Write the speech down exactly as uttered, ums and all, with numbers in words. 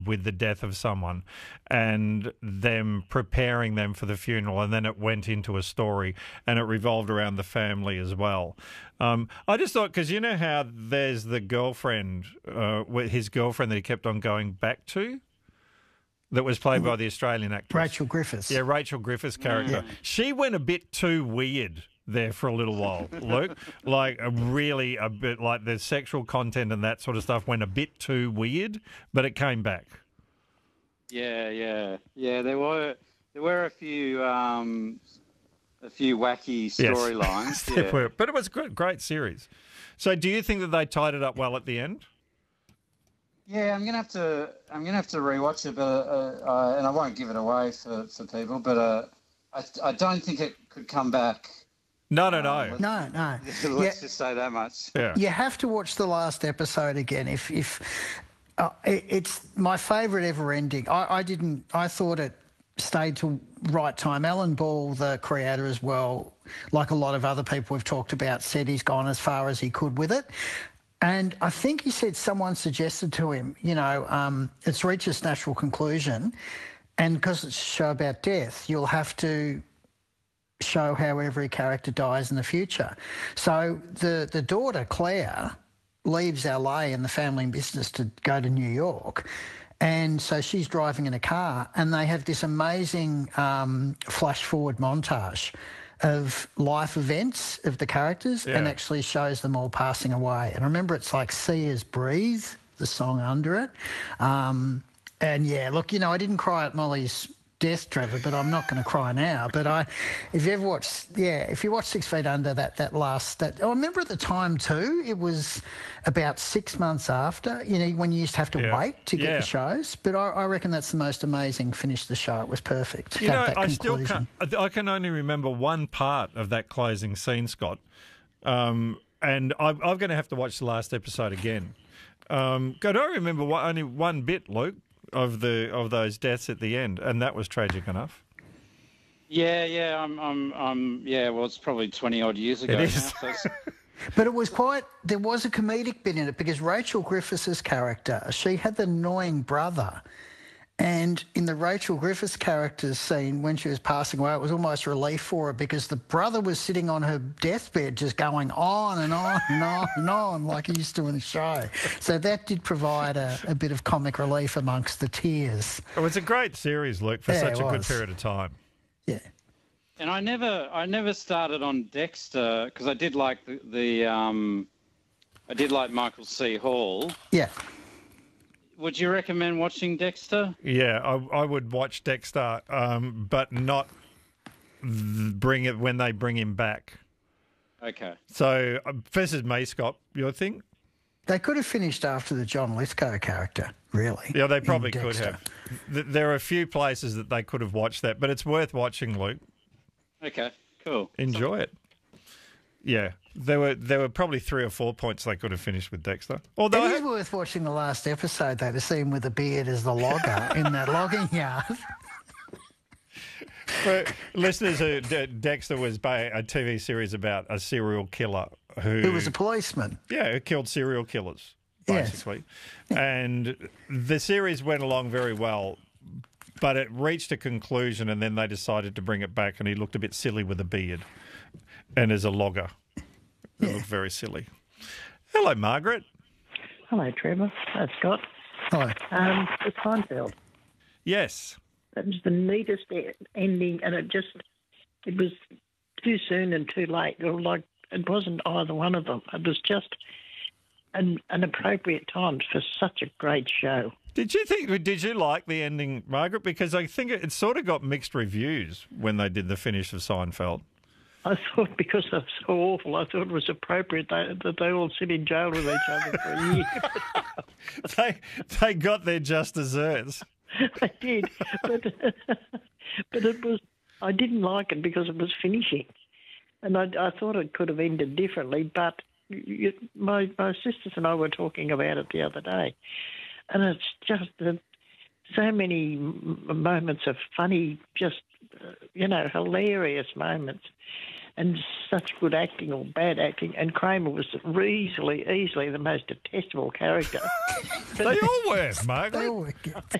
with the death of someone and them preparing them for the funeral, and then it went into a story and it revolved around the family as well. Um, I just thought, because you know how there's the girlfriend, uh, with his girlfriend that he kept on going back to, that was played by the Australian actress. Rachel Griffiths. Yeah, Rachel Griffiths' character. Mm. She went a bit too weird there for a little while, Luke. Like, a really, a bit like the sexual content and that sort of stuff went a bit too weird, but it came back. Yeah, yeah. Yeah, there were there were a few um, a few wacky storylines. Yes. Yeah. Were, but it was a great, great series. So do you think that they tied it up well at the end? Yeah, I'm gonna have to. I'm gonna have to rewatch it, but uh, uh, and I won't give it away for, for people. But uh, I I don't think it could come back. No, no, no, um, no, no. Let's yeah. just say that much. Yeah, you have to watch the last episode again. If if uh, it, it's my favourite ever ending. I, I didn't. I thought it stayed till right time. Alan Ball, the creator as well, like a lot of other people we've talked about, said he's gone as far as he could with it. And I think he said someone suggested to him, you know, um, it's reached its natural conclusion, and because it's a show about death, you'll have to show how every character dies in the future. So the, the daughter, Claire, leaves L A and the family business to go to New York. And so she's driving in a car, and they have this amazing um, flash-forward montage of life events of the characters, yeah. and actually shows them all passing away. And I remember it's like See Us Breathe, the song under it. Um, and, yeah, look, you know, I didn't cry at Molly's death, Trevor, but I'm not going to cry now. But I, if you ever watch, yeah, if you watch Six Feet Under, that that last, that I remember at the time too, it was about six months after, you know, when you used to have to yeah. wait to get yeah. the shows. But I, I reckon that's the most amazing finish to the show. It was perfect. You that, know, that I still conclusion. can't, I can only remember one part of that closing scene, Scott. Um, and I'm, I'm going to have to watch the last episode again. Um, God, I remember one, only one bit, Luke, of the of those deaths at the end, and that was tragic enough. Yeah, yeah, I'm, I'm, I'm yeah. Well, it's probably twenty odd years ago. It is. Now, so But it was quite. There was a comedic bit in it because Rachel Griffiths' character, she had the annoying brother. And in the Rachel Griffiths character's scene, when she was passing away, it was almost relief for her because the brother was sitting on her deathbed just going on and on and on and on like he used to in the show. So that did provide a, a bit of comic relief amongst the tears. It was a great series, Luke, for Yeah, such it a good was. period of time. Yeah. And I never, I never started on Dexter because I did like the, the um, I did like Michael C. Hall. Yeah. Would you recommend watching Dexter? Yeah, I, I would watch Dexter, um, but not th- bring it when they bring him back. Okay. So, uh, this is me, Scott. Your thing? They could have finished after the John Lithgow character, really. Yeah, they in probably could Dexter. have. Th- There are a few places that they could have watched that, but it's worth watching, Luke. Okay, cool. Enjoy it. Yeah, there were there were probably three or four points they could have finished with Dexter. Although It I is worth watching the last episode, though, to see him with a beard as the logger in that logging yard. For listeners, who, D- Dexter was ba- a T V series about a serial killer who... Who was a policeman. Yeah, who killed serial killers, Yes. basically. And the series went along very well, but it reached a conclusion and then they decided to bring it back and he looked a bit silly with a beard and as a logger. It Yeah. looked very silly. Hello, Margaret. Hello, Trevor. Hi, Scott. Hello. Um, it's Seinfeld. Yes. That was the neatest e- ending, and it just, it was too soon and too late. It was like, it wasn't either one of them. It was just an, an appropriate time for such a great show. Did you think? Did you like the ending, Margaret? Because I think it, it sort of got mixed reviews when they did the finish of Seinfeld. I thought because they were so awful, I thought it was appropriate they, that they all sit in jail with each other for a year. they they got their just desserts. I did, but but it was. I didn't like it because it was finishing, and I, I thought it could have ended differently. But you, my my sisters and I were talking about it the other day, and it's just uh, so many m- moments of funny, just uh, you know, hilarious moments. and such good acting or bad acting. And Kramer was easily, easily the most detestable character. They all were, Margaret. They all were good.